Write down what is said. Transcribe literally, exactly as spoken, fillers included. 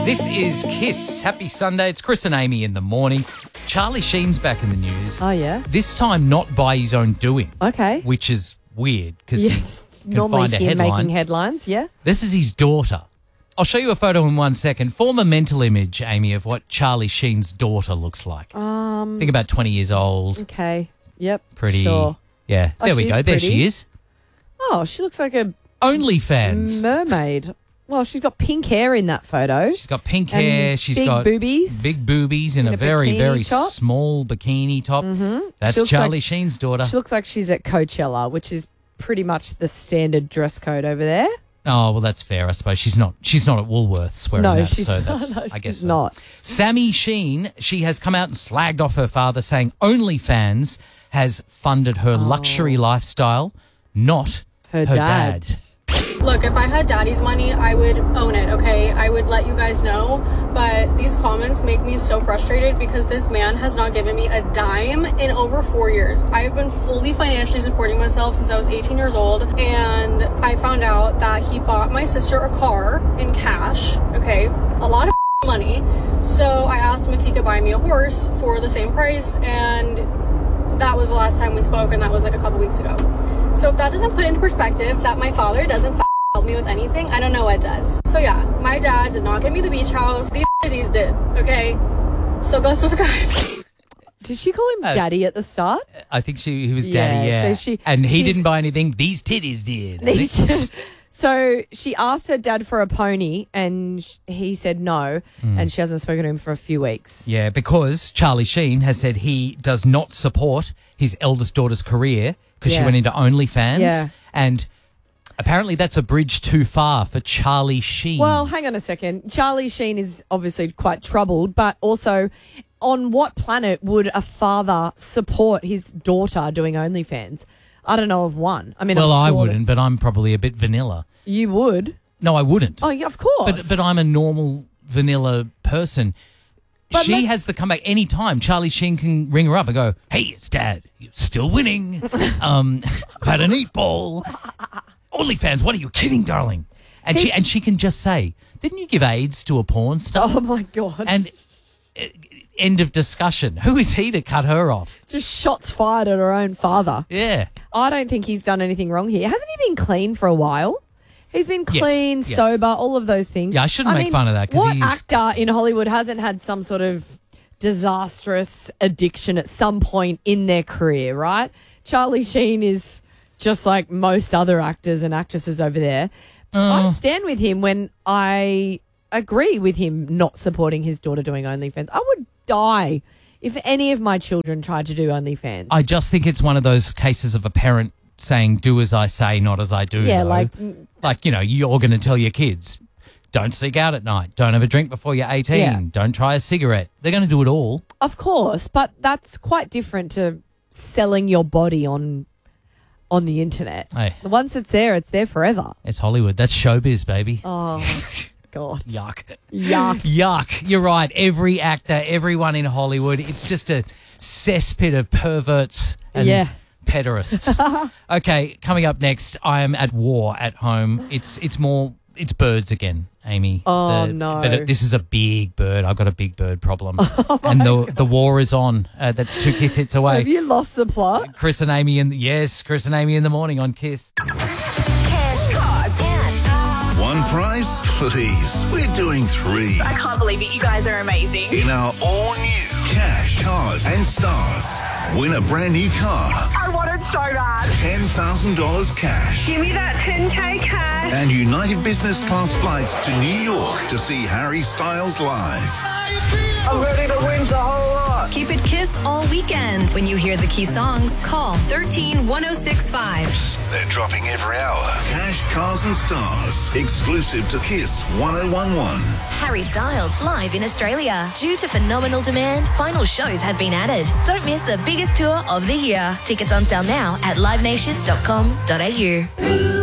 This is Kiss. Happy Sunday. It's Chris and Amy in the morning. Charlie Sheen's back in the news. Oh, yeah? This time not by his own doing. Okay. Which is weird because Yes, you can normally find a him headline. making headlines, yeah? This is his daughter. I'll show you a photo in one second. Form a mental image, Amy, of what Charlie Sheen's daughter looks like. Um. Think about twenty years old. Okay. Yep. Pretty. Sure. Yeah. Oh, There we she's go. There she pretty. is. Oh, she looks like a OnlyFans. mermaid. Well, she's got pink hair in that photo. She's got pink And hair. She's big got boobies. big boobies in, In a, a very, bikini very top. small bikini top. Mm-hmm. That's She looks Charlie like- Sheen's daughter. She looks like she's at Coachella, which is pretty much the standard dress code over there. Oh, well, that's fair, I suppose. She's not She's not at Woolworths wearing No, that, she's so not. that's, No, I guess she's so. not. Sammy Sheen, she has come out and slagged off her father, saying OnlyFans has funded her luxury lifestyle, not Her, her dad. dad. Look, if I had daddy's money, I would own it, okay? I would let you guys know, but these comments make me so frustrated because this man has not given me a dime in over four years. I've been fully financially supporting myself since I was eighteen years old, and I found out that he bought my sister a car in cash, okay? A lot of money. So I asked him if he could buy me a horse for the same price, and that was the last time we spoke, and that was like a couple weeks ago. So if that doesn't put into perspective that my father doesn't f- help me with anything, I don't know what does. So yeah, my dad did not get me the beach house. These cities did, okay? So go subscribe. Did she call him Uh, daddy at the start? I think she he was Yeah, daddy, yeah. so she- and he she's- didn't buy anything. These titties did. So she asked her dad for a pony and sh- he said no, and she hasn't spoken to him for a few weeks. Yeah, because Charlie Sheen has said he does not support his eldest daughter's career because she Yeah. went into OnlyFans. Yeah. And apparently that's a bridge too far for Charlie Sheen. Well, hang on a second. Charlie Sheen is obviously quite troubled, but also on what planet would a father support his daughter doing OnlyFans? I don't know of one. I mean, well, I'm I sure that wouldn't, but I'm probably a bit vanilla. You would? No, I wouldn't. Oh, yeah, of course. But but I'm a normal vanilla person. But she let's- has the comeback any time. Charlie Sheen can ring her up and go, "Hey, it's Dad. You're still winning. um, I've had an eight ball. OnlyFans. What are you kidding, darling?" And He- she and she can just say, "Didn't you give AIDS to a porn star?" Oh, my God. And uh, end of discussion. Who is he to cut her off? just shots fired at her own father. Yeah. I don't think he's done anything wrong here. Hasn't he been clean for a while? He's been Yes, clean, yes. sober, all of those things. Yeah, I shouldn't make fun of that 'cause what he's- actor in Hollywood hasn't had some sort of disastrous addiction at some point in their career, right? Charlie Sheen is just like most other actors and actresses over there. I stand with him when I agree with him not supporting his daughter doing OnlyFans. I would die if any of my children tried to do OnlyFans. I just think it's one of those cases of a parent saying, "Do as I say, not as I do." Yeah, though. like- like you know, you're going to tell your kids, "Don't sneak out at night. Don't have a drink before you're eighteen. Yeah. Don't try a cigarette." They're going to do it all. Of course, but that's quite different to selling your body on on the internet. Hey. Once it's there, it's there forever. It's Hollywood. That's showbiz, baby. Oh, God. Yuck. Yuck. Yuck. You're right. Every actor, everyone in Hollywood, it's just a cesspit of perverts and Yeah. pederasts. Okay, coming up next, I am at war at home. It's it's more, it's birds again, Amy. Oh, no. But it, this is a big bird. I've got a big bird problem. and the the war is on. Uh, that's two Kiss hits away. Have you lost the plot? Chris and Amy in, yes, Chris and Amy in the morning on Kiss. Cash, cars, and One prize? Please. We're doing three. I can't believe it. You guys are amazing. In our all-new Cash, Cars and Stars. Win a brand new car. I want it so bad. ten thousand dollars cash. Give me that ten K cash. And United Business Class flights to New York to see Harry Styles live. I'm ready to win the whole lot. keep it Kiss all weekend. When you hear the key songs, call one three one oh six five. They're dropping every hour. Cash, Cars and Stars. Exclusive to Kiss one oh one one. Harry Styles live in Australia. Due to phenomenal demand, final shows have been added. Don't miss the biggest tour of the year. Tickets on sale now at live nation dot com dot a u.